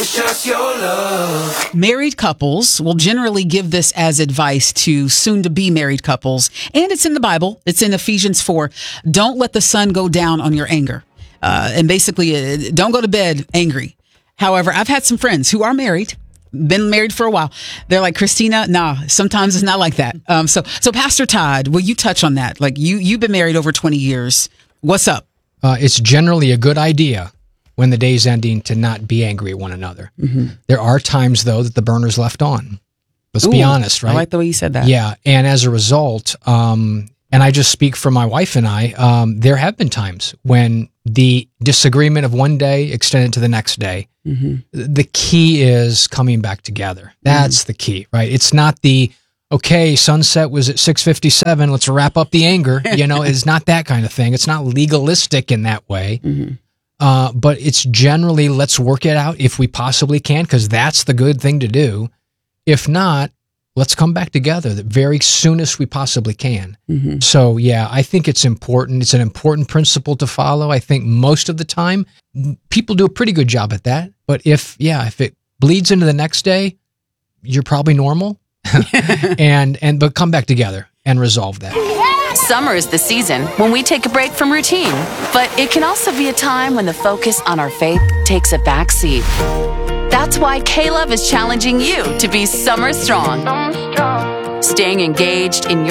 It's just your love. Married couples will generally give this as advice to soon-to-be married couples, and it's in the Bible. It's in Ephesians 4. Don't let the sun go down on your anger. And basically, don't go to bed angry. However, I've had some friends who are married, been married for a while. They're like, Christina, nah, sometimes it's not like that. So Pastor Todd, will you touch on that? Like you've been married over 20 years. What's up? It's generally a good idea when the day's ending to not be angry at one another. Mm-hmm. There are times, though, that the burner's left on. Let's be honest, right? I like the way you said that. Yeah, and as a result, and I just speak for my wife and I, there have been times when the disagreement of one day extended to the next day. Mm-hmm. The key is coming back together. That's the key, right? It's not okay, sunset was at 6:57, let's wrap up the anger. It's not that kind of thing. It's not legalistic in that way. Mm-hmm. But it's generally, let's work it out if we possibly can, because that's the good thing to do. If not, let's come back together the very soonest we possibly can. Mm-hmm. So, yeah, I think it's important. It's an important principle to follow. I think most of the time, people do a pretty good job at that. But if it bleeds into the next day, you're probably normal. but come back together and resolve that. Summer is the season when we take a break from routine, but it can also be a time when the focus on our faith takes a backseat. That's why K-Love is challenging you to be summer strong. Staying engaged in your